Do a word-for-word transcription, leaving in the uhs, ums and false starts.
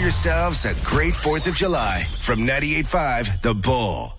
yourselves a great fourth of July from ninety-eight point five The Bull.